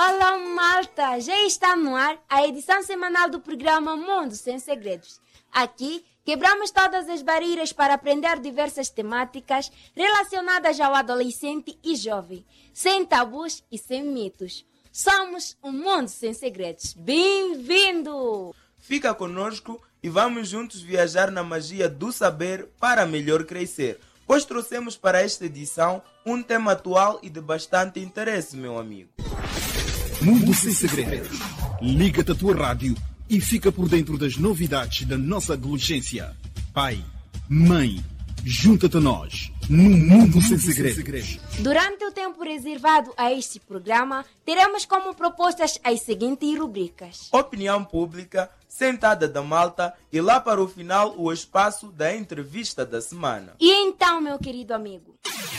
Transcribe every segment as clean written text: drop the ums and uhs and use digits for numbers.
Olá, malta! Já está no ar a edição semanal do programa Mundo Sem Segredos. Aqui, quebramos todas as barreiras para aprender diversas temáticas relacionadas ao adolescente e jovem, sem tabus e sem mitos. Somos um Mundo Sem Segredos. Bem-vindo! Fica conosco e vamos juntos viajar na magia do saber para melhor crescer. Pois trouxemos para esta edição um tema atual e de bastante interesse, meu amigo. Mundo Sem Segredos. Liga-te à tua rádio e fica por dentro das novidades da nossa adolescência. Pai, mãe, junta-te a nós no Mundo Sem Segredos. Durante o tempo reservado a este programa, teremos como propostas as seguintes rubricas: Opinião pública, sentada da malta e lá para o final o espaço da entrevista da semana. E então, meu querido amigo?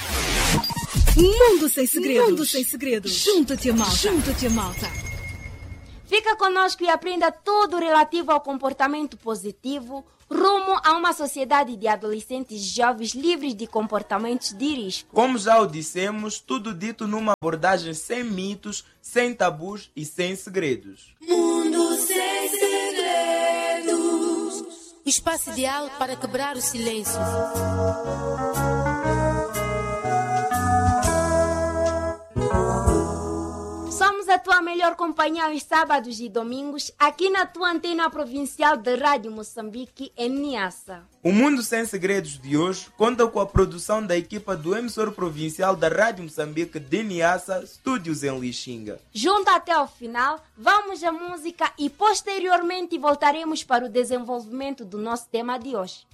Mundo Sem Segredos. Mundo Sem Segredos. Junta-te a malta. Junta-te a malta. Fica conosco e aprenda tudo relativo ao comportamento positivo, rumo a uma sociedade de adolescentes jovens livres de comportamentos de risco. Como já o dissemos, tudo dito numa abordagem sem mitos, sem tabus e sem segredos. Mundo Sem Segredos. O espaço ideal para quebrar o silêncio. Somos a tua melhor companhia aos sábados e domingos, aqui na tua antena provincial da Rádio Moçambique, em Niassa. O Mundo Sem Segredos de hoje conta com a produção da equipa do emissor provincial da Rádio Moçambique de Niassa, estúdios em Lixinga. Junto até ao final, vamos à música e posteriormente voltaremos para o desenvolvimento do nosso tema de hoje.